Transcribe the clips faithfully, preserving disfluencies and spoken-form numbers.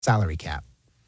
salary cap.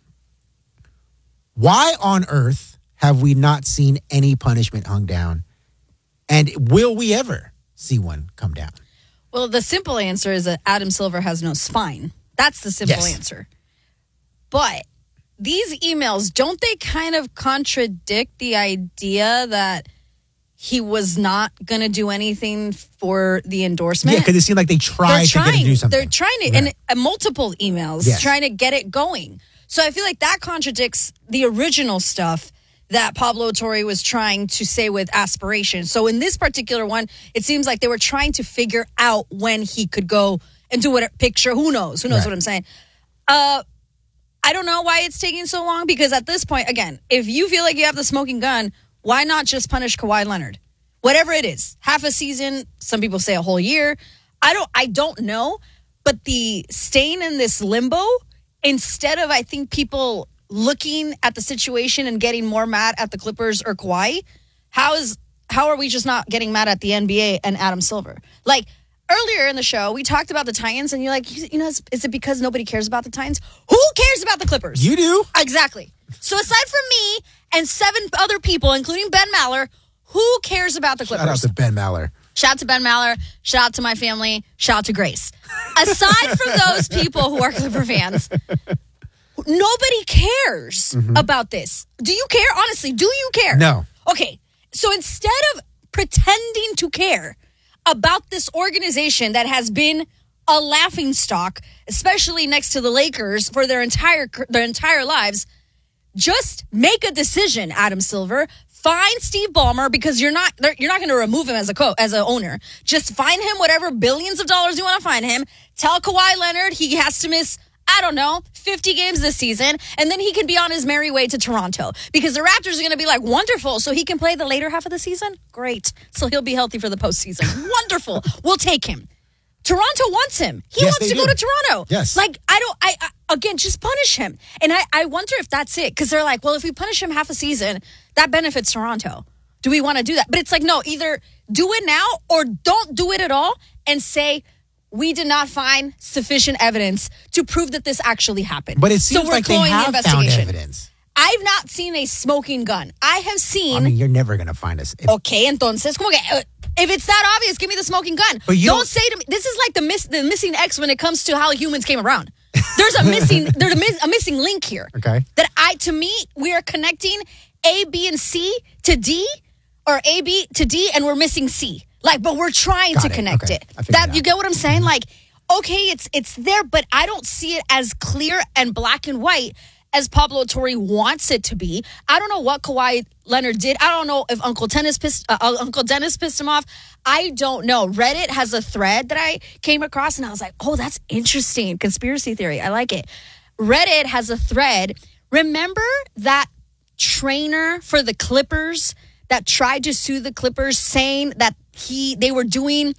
Why on earth have we not seen any punishment hung down? And will we ever see one come down? Well, the simple answer is that Adam Silver has no spine. That's the simple Yes. answer. But these emails, don't they kind of contradict the idea that he was not going to do anything for the endorsement? Yeah, because it seemed like they tried They're to trying, get him to do something. They're trying to, Yeah. and uh, multiple emails, Yes. trying to get it going. So I feel like that contradicts the original stuff that Pablo Torre was trying to say with aspiration. So in this particular one, it seems like they were trying to figure out when he could go and do what picture. Who knows? Who knows Right. what I'm saying? Uh, I don't know why it's taking so long, because at this point, again, if you feel like you have the smoking gun, why not just punish Kawhi Leonard? Whatever it is, half a season, some people say a whole year. I don't I don't know, but the staying in this limbo, instead of, I think, people looking at the situation and getting more mad at the Clippers or Kawhi, how is how are we just not getting mad at the N B A and Adam Silver? Like, earlier in the show, we talked about the Titans, and you're like, you know, is, is it because nobody cares about the Titans? Who cares about the Clippers? You do. Exactly. So aside from me and seven other people, including Ben Maller, who cares about the Clippers? Shout out to Ben Maller. Shout out to Ben Maller. Shout out to my family. Shout out to Grace. Aside from those people who are Clipper fans, nobody cares Mm-hmm. about this. Do you care? Honestly, do you care? No. Okay. So instead of pretending to care about this organization that has been a laughingstock, especially next to the Lakers for their entire their entire lives, just make a decision, Adam Silver. Find Steve Ballmer, because you're not you're not going to remove him as a co as an owner. Just find him whatever billions of dollars you want to find him. Tell Kawhi Leonard he has to miss, I don't know, fifty games this season, and then he can be on his merry way to Toronto, because the Raptors are going to be like, wonderful, so he can play the later half of the season? Great. So he'll be healthy for the postseason. Wonderful. We'll take him. Toronto wants him. He Yes, wants they to go do. to Toronto. Yes. Like, I don't, I, I again, just punish him. And I, I wonder if that's it, because they're like, well, if we punish him half a season, that benefits Toronto. Do we want to do that? But it's like, no, either do it now or don't do it at all and say, we did not find sufficient evidence to prove that this actually happened. But it So seems we're like they calling the have found investigation. evidence. I've not seen a smoking gun. I have seen. I mean, you're never going to find us. If, Okay, entonces, como que, uh, if it's that obvious, give me the smoking gun. But you don't, don't- say to me, this is like the miss, the missing X when it comes to how humans came around. There's a missing, there's a, miss, a missing link here. Okay. That I, to me, we are connecting A, B, and C to D, or A, B to D, and we're missing C. Like, but we're trying Got to it. connect Okay. it. I figured That it you out. get what I'm saying? Like, okay, it's it's there, but I don't see it as clear and black and white as Pablo Torre wants it to be. I don't know what Kawhi Leonard did. I don't know if Uncle Dennis pissed uh, Uncle Dennis pissed him off. I don't know. Reddit has a thread that I came across, and I was like, oh, that's interesting. Conspiracy theory. I like it. Reddit has a thread. Remember that trainer for the Clippers that tried to sue the Clippers, saying that he they were doing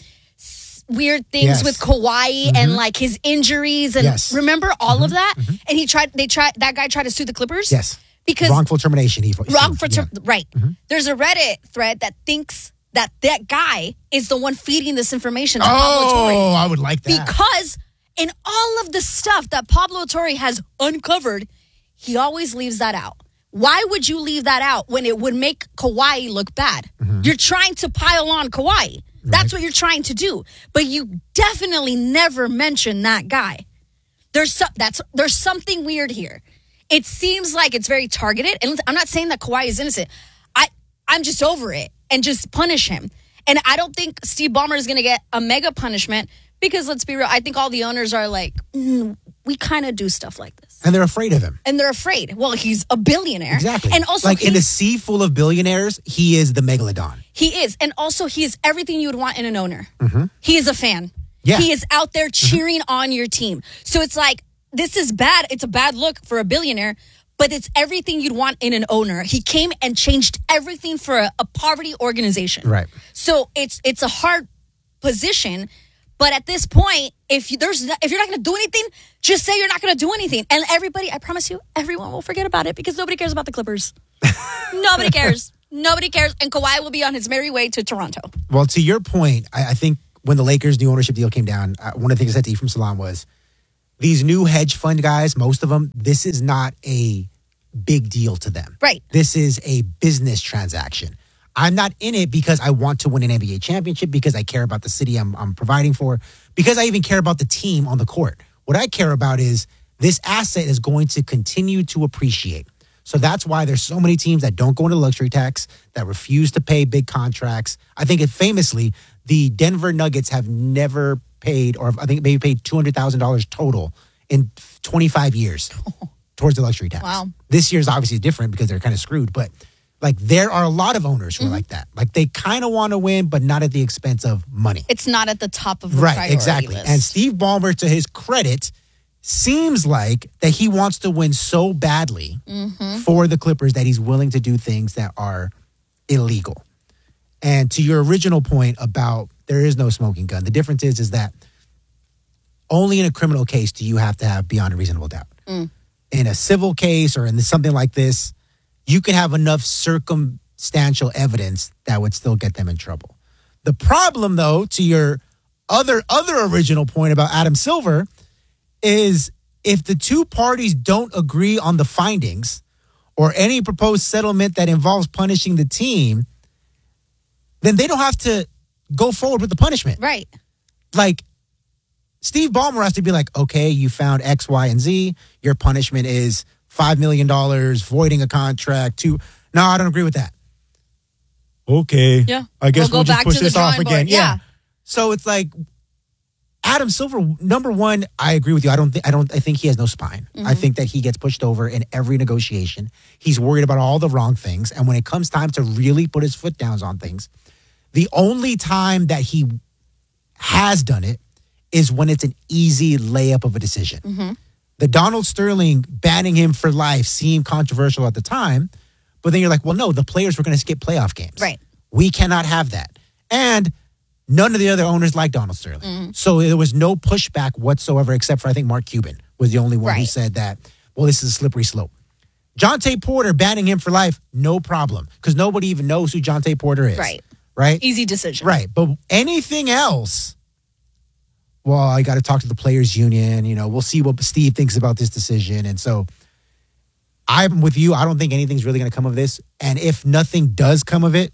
weird things Yes. with Kawhi and like his injuries, and Yes. remember all of that? And he tried they tried that guy tried to sue the Clippers? yes. Because Wrongful termination. He, wrongful yeah. ter- right. There's a Reddit thread that thinks that that guy is the one feeding this information to Pablo Torre. Oh, I would like that. Because in all of the stuff that Pablo Torre has uncovered, he always leaves that out. Why would you leave that out when it would make Kawhi look bad? You're trying to pile on Kawhi. That's what you're trying to do. But you definitely never mention that guy. There's so, that's there's something weird here. It seems like it's very targeted. And I'm not saying that Kawhi is innocent. I, I'm just over it and just punish him. And I don't think Steve Ballmer is going to get a mega punishment because, let's be real, I think all the owners are like, mm, we kind of do stuff like this. And they're afraid of him. And they're afraid. Well, he's a billionaire. Exactly. And also, like in a he's- sea full of billionaires, he is the megalodon. he is. And also, he is everything you would want in an owner. He is a fan. Yeah. He is out there cheering on your team. So it's like, this is bad. It's a bad look for a billionaire, but it's everything you'd want in an owner. He came and changed everything for a, a poverty organization. Right. So it's it's a hard position. But at this point, if you, there's no- if you're not going to do anything, just say you're not going to do anything. And everybody, I promise you, everyone will forget about it because nobody cares about the Clippers. Nobody cares. Nobody cares. And Kawhi will be on his merry way to Toronto. Well, to your point, I, I think when the Lakers' new ownership deal came down, uh, one of the things I said to Ephraim Salaam was, these new hedge fund guys, most of them, this is not a big deal to them. Right. This is a business transaction. I'm not in it because I want to win an N B A championship, because I care about the city I'm, I'm providing for, because I even care about the team on the court. What I care about is this asset is going to continue to appreciate. So that's why there's so many teams that don't go into luxury tax, that refuse to pay big contracts. I think it famously, the Denver Nuggets have never paid, or I think maybe paid two hundred thousand dollars total in twenty-five years towards the luxury tax. Wow. This year's obviously different because they're kind of screwed, but like there are a lot of owners who mm-hmm. are like that. Like they kind of want to win, but not at the expense of money. It's not at the top of the right, priority exactly. list. And Steve Ballmer, to his credit, seems like that he wants to win so badly mm-hmm. for the Clippers that he's willing to do things that are illegal. And to your original point about there is no smoking gun, the difference is is that only in a criminal case do you have to have beyond a reasonable doubt. Mm. In a civil case or in something like this, you can have enough circumstantial evidence that would still get them in trouble. The problem, though, to your other other original point about Adam Silver is if the two parties don't agree on the findings or any proposed settlement that involves punishing the team, then they don't have to go forward with the punishment. Right. Like, Steve Ballmer has to be like, okay, you found X, Y, and Z. Your punishment is five million dollars, voiding a contract. To, no, I don't agree with that. Okay. Yeah. I guess we'll, we'll go just back push to this the off drawing again. board. Yeah. yeah. So it's like, Adam Silver, number one, I agree with you. I don't think I don't I think he has no spine. Mm-hmm. I think that he gets pushed over in every negotiation. He's worried about all the wrong things. And when it comes time to really put his foot down on things, the only time that he has done it is when it's an easy layup of a decision. Mm-hmm. The Donald Sterling banning him for life seemed controversial at the time, but then you're like, well, no, the players were going to skip playoff games. Right. We cannot have that. And none of the other owners like Donald Sterling. Mm-hmm. So there was no pushback whatsoever, except for, I think, Mark Cuban was the only one right. who said that, well, this is a slippery slope. Jonte Porter banning him for life, no problem, because nobody even knows who Jonte Porter is. Right. Right? Easy decision. Right. But anything else, well, I got to talk to the players' union. You know, we'll see what Steve thinks about this decision. And so I'm with you. I don't think anything's really going to come of this. And if nothing does come of it,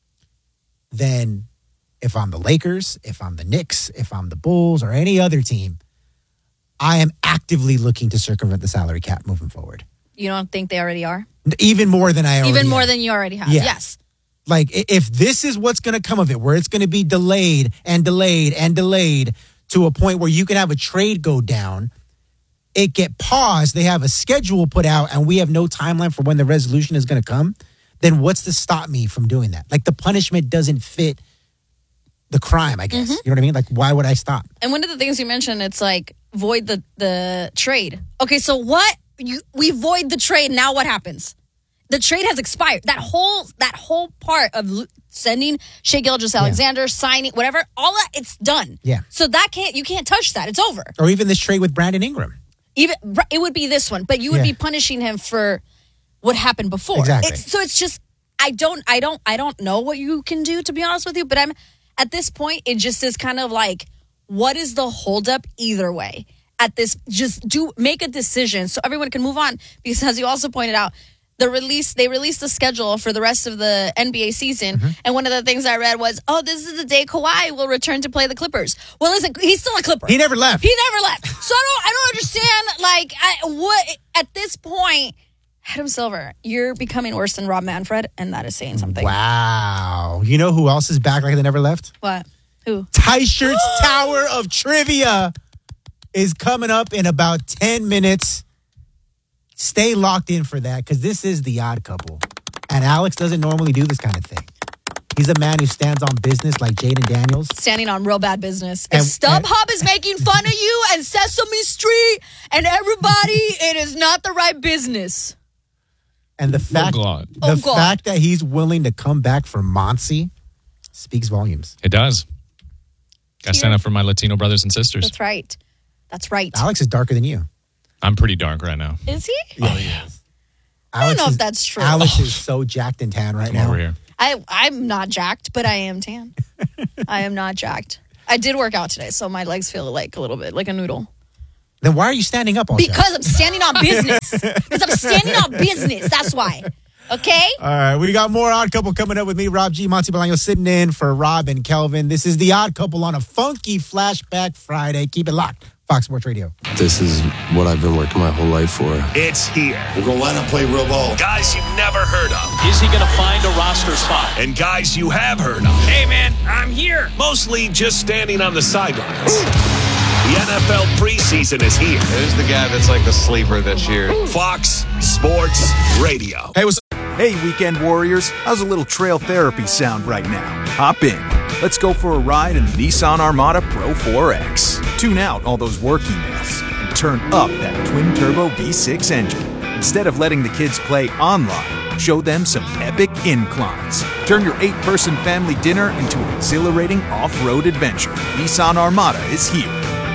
then if I'm the Lakers, if I'm the Knicks, if I'm the Bulls, or any other team, I am actively looking to circumvent the salary cap moving forward. You don't think they already are? Even more than I already Even more have. than you already have. Yeah. Yes. Like, if this is what's going to come of it, where it's going to be delayed and delayed and delayed to a point where you can have a trade go down, it get paused, they have a schedule put out, and we have no timeline for when the resolution is going to come, then what's to stop me from doing that? Like, the punishment doesn't fit the crime, I guess. Mm-hmm. You know what I mean? Like, why would I stop? And one of the things you mentioned, it's like, void the, the trade. Okay, so what? You, we void the trade, now what happens? The trade has expired. That whole that whole part of sending Shai Gilgeous-Alexander, yeah. signing, whatever, all that, it's done. Yeah. So that can't you can't touch that. It's over. Or even this trade with Brandon Ingram. Even it would be this one, but you would yeah. be punishing him for what happened before. Exactly. It's, so it's just I don't I don't I don't know what you can do, to be honest with you. But I'm at this point, it just is kind of like, what is the holdup either way? At this, just do make a decision so everyone can move on. Because as you also pointed out, the release they released the schedule for the rest of the N B A season, mm-hmm. and one of the things I read was, "Oh, this is the day Kawhi will return to play the Clippers." Well, listen, he's still a Clipper. He never left. He never left. So I don't, I don't understand. Like, I, what at this point, Adam Silver, you're becoming worse than Rob Manfred, and that is saying something. Wow. You know who else is back like they never left? What? Who? Ty Shirt's Tower of Trivia is coming up in about ten minutes. Stay locked in for that, because this is The Odd Couple. And Alex doesn't normally do this kind of thing. He's a man who stands on business like Jaden Daniels. Standing on real bad business. And, if StubHub is making fun of you and Sesame Street and everybody, it is not the right business. And the fact, oh God. the oh God. fact that he's willing to come back for Monty speaks volumes. It does. Got to stand up for my Latino brothers and sisters. That's right. That's right. Alex is darker than you. I'm pretty dark right now. Is he? Yeah, he is. I don't know is, if that's true. Alex is so jacked and tan right Come now. over here. I, I'm not jacked, but I am tan. I am not jacked. I did work out today, so my legs feel like a little bit like a noodle. Then why are you standing up all Because show? I'm standing on business. Because I'm standing on business. That's why. Okay? All right, we got more Odd Couple coming up with me, Rob G. Monty Bolaño sitting in for Rob and Kelvin. This is The Odd Couple on a funky Flashback Friday. Keep it locked. Fox Sports Radio. This is what I've been working my whole life for. It's here. We're going to line up, play real ball. Guys you've never heard of. Is he going to find a roster spot? And guys you have heard of. Hey, man, I'm here. Mostly just standing on the sidelines. The N F L preseason is here. Who's the guy that's like the sleeper this year? Fox Sports Radio. Hey, what's up? Hey, Weekend Warriors. How's a little trail therapy sound right now? Hop in. Let's go for a ride in the Nissan Armada Pro four X. Tune out all those work emails and turn up that twin-turbo V six engine. Instead of letting the kids play online, show them some epic inclines. Turn your eight-person family dinner into an exhilarating off-road adventure. Nissan Armada is here.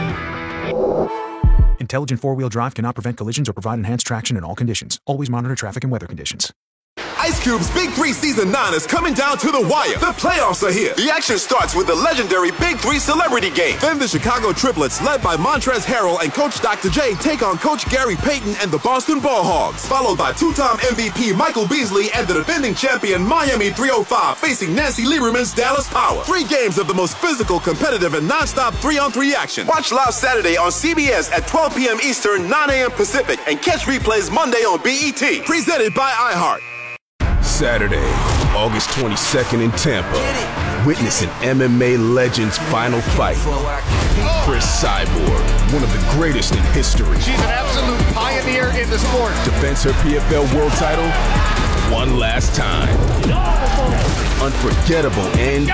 Intelligent four-wheel drive cannot prevent collisions or provide enhanced traction in all conditions. Always monitor traffic and weather conditions. Ice Cube's Big Three Season nine is coming down to the wire. The playoffs are here. The action starts with the legendary Big Three Celebrity Game. Then the Chicago Triplets, led by Montrezl Harrell and Coach Doctor J, take on Coach Gary Payton and the Boston Ball Hogs. Followed by two-time M V P Michael Beasley and the defending champion Miami three oh five facing Nancy Lieberman's Dallas Power. Three games of the most physical, competitive, and non-stop three-on-three action. Watch live Saturday on C B S at twelve p.m. Eastern, nine a.m. Pacific, and catch replays Monday on B E T. Presented by iHeart. Saturday, August twenty-second in Tampa. Witness an M M A legend's final fight. Chris Cyborg, one of the greatest in history. She's an absolute pioneer in the sport. Defends her P F L world title one last time. Unforgettable end to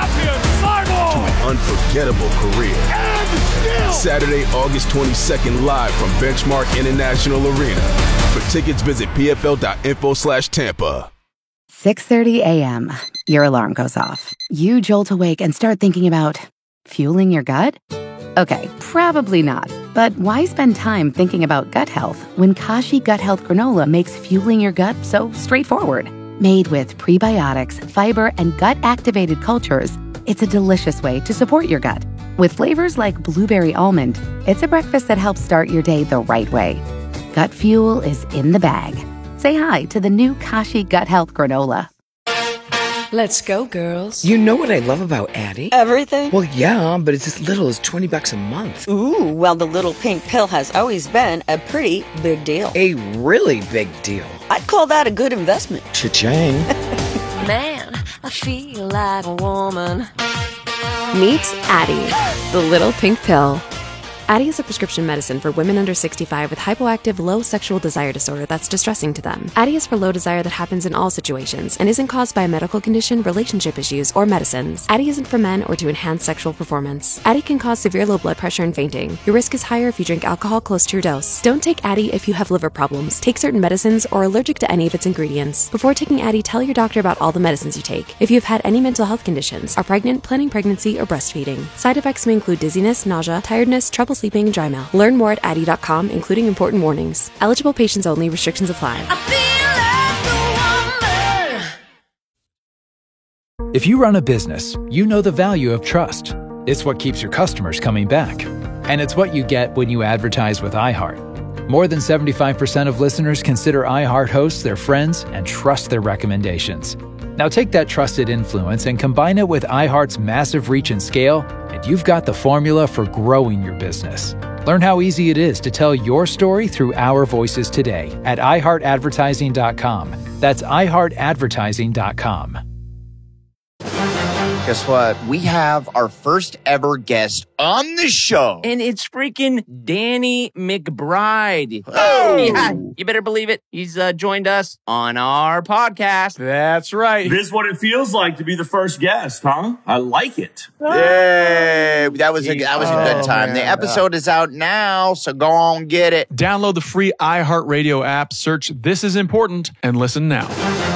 an unforgettable career. Saturday, August twenty-second, live from Benchmark International Arena. For tickets, visit pfl.info slash Tampa. six thirty a.m. Your alarm goes off. You jolt awake and start thinking about fueling your gut? Okay, probably not. But why spend time thinking about gut health when Kashi Gut Health Granola makes fueling your gut so straightforward? Made with prebiotics, fiber, and gut-activated cultures, it's a delicious way to support your gut. With flavors like blueberry almond, it's a breakfast that helps start your day the right way. Gut fuel is in the bag. Say hi to the new Kashi Gut Health Granola. Let's go, girls. You know what I love about Addie? Everything? Well, yeah, but it's as little as twenty bucks a month. Ooh, well, the little pink pill has always been a pretty big deal. A really big deal. I'd call that a good investment. Cha-ching. Man, I feel like a woman. Meet Addie, the little pink pill. Addie is a prescription medicine for women under sixty-five with hypoactive low sexual desire disorder that's distressing to them. Addie is for low desire that happens in all situations and isn't caused by a medical condition, relationship issues, or medicines. Addie isn't for men or to enhance sexual performance. Addie can cause severe low blood pressure and fainting. Your risk is higher if you drink alcohol close to your dose. Don't take Addie if you have liver problems, take certain medicines, or are allergic to any of its ingredients. Before taking Addie, tell your doctor about all the medicines you take. If you have had any mental health conditions, are pregnant, planning pregnancy, or breastfeeding. Side effects may include dizziness, nausea, tiredness, trouble sleeping, and dry mouth. Learn more at addie dot com, including important warnings. Eligible patients only. Restrictions apply. If you run a business, you know the value of trust. It's what keeps your customers coming back. And it's what you get when you advertise with iHeart. More than seventy-five percent of listeners consider iHeart hosts their friends and trust their recommendations. Now take that trusted influence and combine it with iHeart's massive reach and scale, and you've got the formula for growing your business. Learn how easy it is to tell your story through our voices today at i heart advertising dot com. That's i heart advertising dot com. Guess what? We have our first ever guest on the show. And it's freaking Danny McBride. Oh! Yeah, you better believe it. He's uh, joined us on our podcast. That's right. This is what it feels like to be the first guest, huh? I like it. Yay! That was a, that was a good time. Oh, the episode is out now, so go on get it. Download the free iHeartRadio app, search This Is Important, and listen now.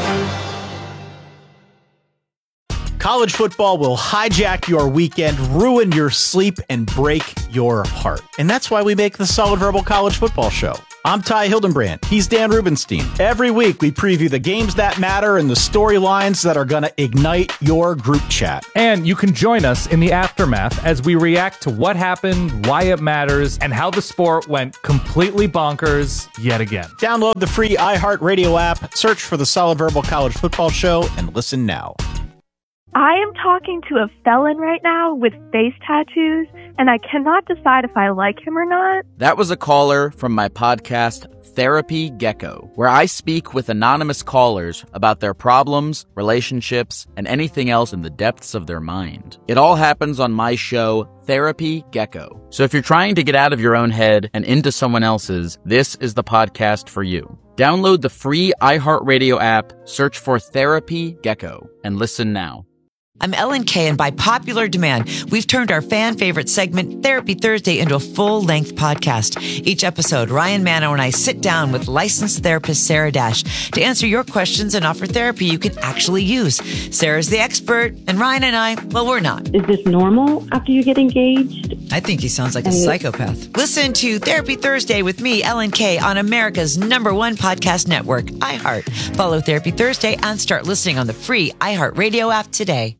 College football will hijack your weekend, ruin your sleep, and break your heart. And that's why we make the Solid Verbal College Football Show. I'm Ty Hildenbrand. He's Dan Rubenstein. Every week, we preview the games that matter and the storylines that are going to ignite your group chat. And you can join us in the aftermath as we react to what happened, why it matters, and how the sport went completely bonkers yet again. Download the free iHeartRadio app, search for the Solid Verbal College Football Show, and listen now. I am talking to a felon right now with face tattoos, and I cannot decide if I like him or not. That was a caller from my podcast, Therapy Gecko, where I speak with anonymous callers about their problems, relationships, and anything else in the depths of their mind. It all happens on my show, Therapy Gecko. So if you're trying to get out of your own head and into someone else's, this is the podcast for you. Download the free iHeartRadio app, search for Therapy Gecko, and listen now. I'm Ellen Kay, and by popular demand, we've turned our fan favorite segment, Therapy Thursday, into a full-length podcast. Each episode, Ryan Manno and I sit down with licensed therapist Sarah Dash to answer your questions and offer therapy you can actually use. Sarah's the expert, and Ryan and I, well, we're not. Is this normal after you get engaged? I think he sounds like a psychopath. Listen to Therapy Thursday with me, Ellen Kay, on America's number one podcast network, iHeart. Follow Therapy Thursday and start listening on the free iHeartRadio app today.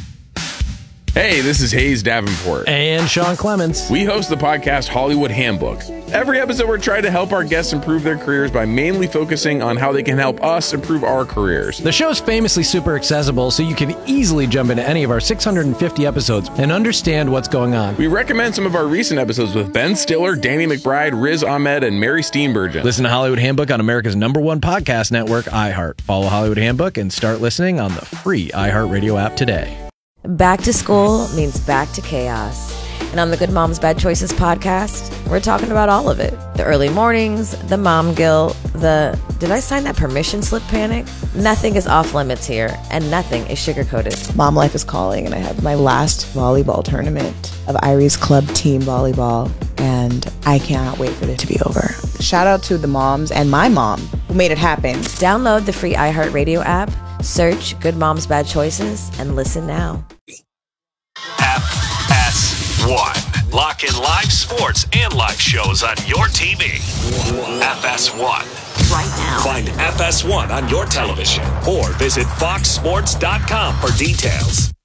Hey, this is Hayes Davenport. And Sean Clements. We host the podcast Hollywood Handbook. Every episode, we're trying to help our guests improve their careers by mainly focusing on how they can help us improve our careers. The show's famously super accessible, so you can easily jump into any of our six hundred fifty episodes and understand what's going on. We recommend some of our recent episodes with Ben Stiller, Danny McBride, Riz Ahmed, and Mary Steenburgen. Listen to Hollywood Handbook on America's number one podcast network, iHeart. Follow Hollywood Handbook and start listening on the free iHeartRadio app today. Back to school means back to chaos. And on the Good Moms Bad Choices podcast, we're talking about all of it. The early mornings, the mom guilt, the did I sign that permission slip panic? Nothing is off limits here, and nothing is sugar-coated. Mom life is calling, and I have my last volleyball tournament of Irie's club team volleyball, and I cannot wait for it to be over. Shout out to the moms and my mom who made it happen. Download the free iHeartRadio app, search Good Moms Bad Choices, and listen now. F S one. Lock in live sports and live shows on your T V. F S one. Right now. Find F S one on your television or visit fox sports dot com for details.